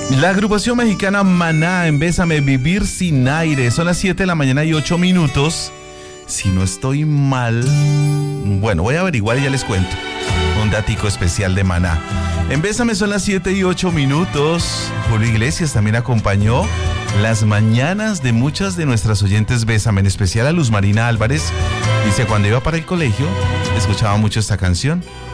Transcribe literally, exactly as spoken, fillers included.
La agrupación mexicana Maná en Bésame, Vivir sin aire. Son las siete de la mañana y ocho minutos. Si no estoy mal, bueno, voy a averiguar y ya les cuento. Un datico especial de Maná. En Bésame son las siete y ocho minutos. Julio Iglesias también acompañó las mañanas de muchas de nuestras oyentes Bésame, en especial a Luz Marina Álvarez. Dice, cuando iba para el colegio, escuchaba mucho esta canción.